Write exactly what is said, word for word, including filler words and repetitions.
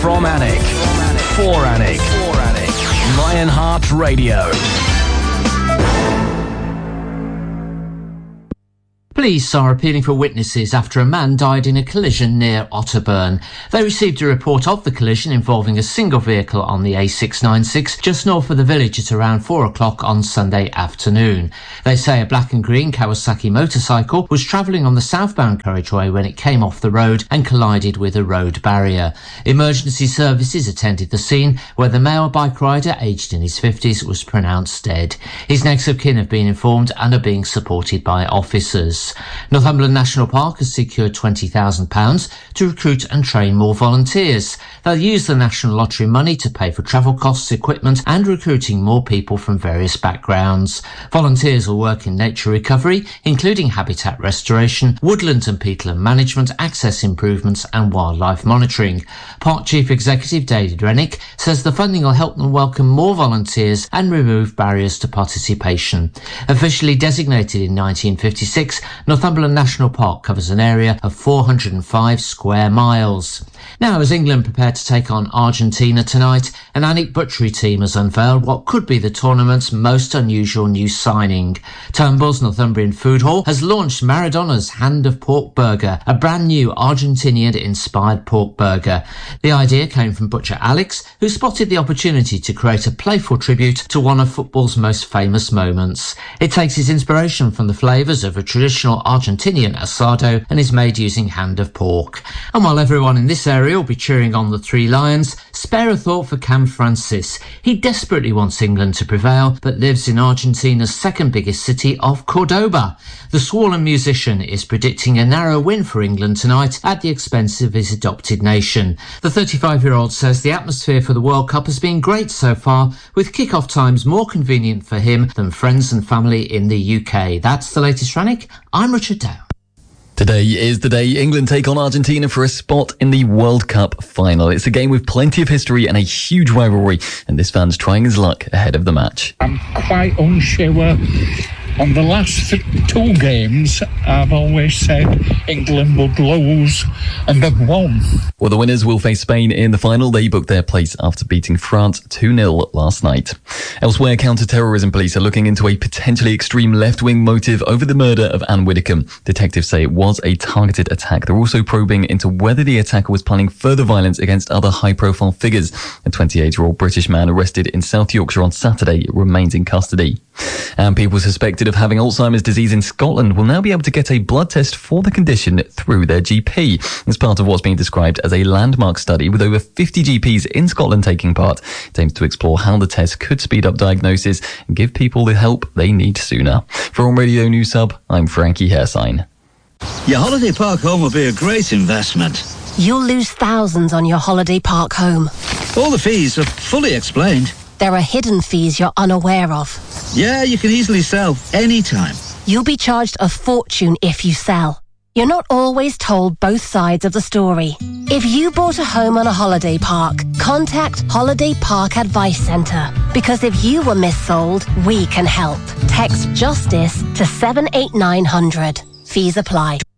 From Alnwick. For Alnwick. Lionheart Radio. Police are appealing for witnesses after a man died in a collision near Otterburn. They received a report of the collision involving a single vehicle on the A six ninety-six just north of the village at around four o'clock on Sunday afternoon. They say a black and green Kawasaki motorcycle was travelling on the southbound carriageway when it came off the road and collided with a road barrier. Emergency services attended the scene, where the male bike rider, aged in his fifties, was pronounced dead. His next of kin have been informed and are being supported by officers. Northumberland National Park has secured twenty thousand pounds to recruit and train more volunteers. They'll use the National Lottery money to pay for travel costs, equipment and recruiting more people from various backgrounds. Volunteers will work in nature recovery, including habitat restoration, woodland and peatland management, access improvements and wildlife monitoring. Park Chief Executive David Rennick says the funding will help them welcome more volunteers and remove barriers to participation. Officially designated in nineteen fifty-six, Northumberland National Park covers an area of four hundred five square miles. Now, as England prepare to take on Argentina tonight, an Alnwick butchery team has unveiled what could be the tournament's most unusual new signing. Turnbull's Northumbrian Food Hall has launched Maradona's Hand of Pork Burger, a brand new Argentinian-inspired pork burger. The idea came from butcher Alex, who spotted the opportunity to create a playful tribute to one of football's most famous moments. It takes its inspiration from the flavours of a traditional Argentinian asado and is made using hand of pork. And while everyone in this area will be cheering on the Three Lions, spare a thought for Cam Francis. He desperately wants England to prevail, but lives in Argentina's second biggest city of Cordoba. The swollen musician is predicting a narrow win for England tonight at the expense of his adopted nation. The thirty-five-year-old says the atmosphere for the World Cup has been great so far, with kick-off times more convenient for him than friends and family in the U K. That's the latest Rannick. I'm Richard Dow. Today is the day England take on Argentina for a spot in the World Cup final. It's a game with plenty of history and a huge rivalry, and this fan's trying his luck ahead of the match. I'm quite unsure. On the last two games, I've always said England would lose and have won. Well, the winners will face Spain in the final. They booked their place after beating France two nil last night. Elsewhere, counter-terrorism police are looking into a potentially extreme left-wing motive over the murder of Anne Widdecombe. Detectives say it was a targeted attack. They're also probing into whether the attacker was planning further violence against other high-profile figures. A twenty-eight-year-old British man arrested in South Yorkshire on Saturday remains in custody. And people suspected of having Alzheimer's disease in Scotland will now be able to get a blood test for the condition through their G P. It's part of what's being described as a landmark study with over fifty G Ps in Scotland taking part. It aims to explore how the test could speed up diagnosis and give people the help they need sooner. For On Radio News Hub, I'm Frankie Hairsign. Your holiday park home will be a great investment. You'll lose thousands on your holiday park home. All the fees are fully explained. There are hidden fees you're unaware of. Yeah, you can easily sell anytime. You'll be charged a fortune if you sell. You're not always told both sides of the story. If you bought a home on a holiday park, contact Holiday Park Advice Centre. Because if you were missold, we can help. Text JUSTICE to seven eight nine hundred. Fees apply.